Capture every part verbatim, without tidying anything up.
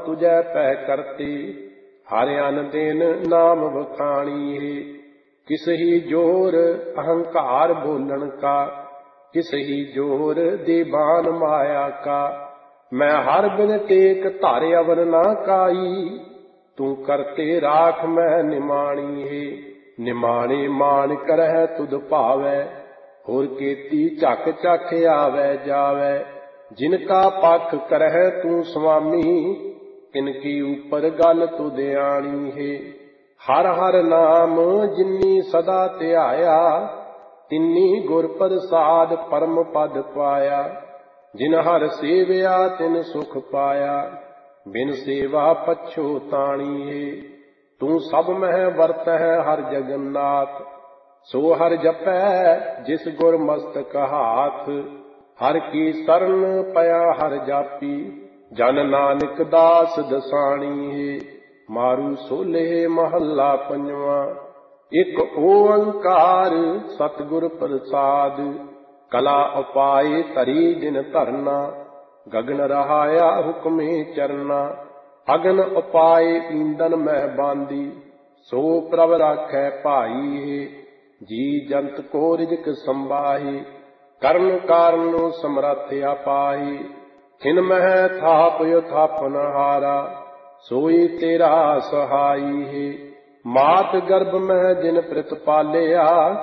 तुझै पै करते, हर अन दिन नाम बखानी है। किस ही जोर अहंकार बोलन का, किस ही जोर देवान माया का। मैं हर बिन टेक धर अवर ना काई, तू करते राख मैं निमाणी है। निमाणे मान करह तुध भावै, होर केती झक झक आवै जावै। जिनका पख करह तू स्वामी, तिनकी ऊपर गल तुध आनी है। हर हर नाम जिन्नी सदा ध्याया, तिन्नी गुर प्रसाद परम पद पाया। जिन हर सेवया तिन सुख पाया, बिन सेवा पछोताणी है। तू सब मह वरतह हर जगन्नाथ, सो हर जपै जिस गुर मस्तक हाथ। हर की शरण पया हर जापी, जन नानक दास दसाणी है। मारू सोले महला पंजवा। एक ओंकार सतगुर प्रसाद, कला उपाय तरी जिन धरना। गगन रहाया हुक्मे चरना, अगन उपाय ईंदन मह बांदी। सो प्रभ राखै भाई है, जी जंत को रिजक संबाही। करण कारण समरथ अपाही, खिन मह थाप थापन हारा। सोई तेरा सहाई है, मात गर्भ मह जिन प्रित पालिया।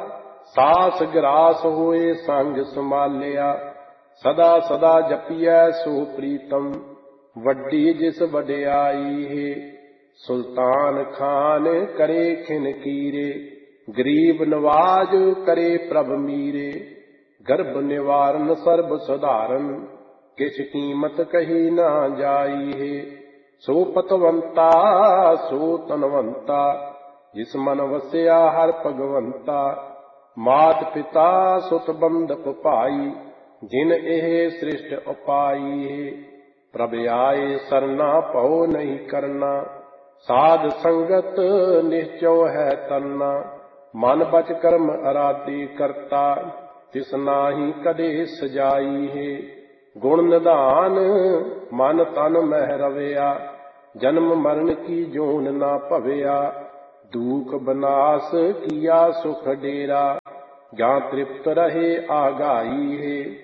सास ग्रास होए संग संभालिया, सदा सदा जपियै सो प्रीतम। वड्डी जिस वड्याई है, सुल्तान खान करे खिन कीरे। गरीब नवाज करे प्रभ मीरे, गर्भ निवारण सर्ब सुधारन। किछ कीमत कही ना जाई है, सो पतवंता सो तनवंता। जिस मन वसिया हर भगवंता, मात पिता सुत बंधप भाई। जिन एह सृष्ट उपाई है, प्रभ आए सरना पौ नहीं करना। साध संगत निश्चय है तरना, मन बच कर्म अराधी करता। तिस नाही कदे सजाई है, गुण निधान मन तन मह रवया। जन्म मरण की जोन ना भवया, दुख बनास किया सुख डेरा। जहाँ तृप्त रहे आगाई है,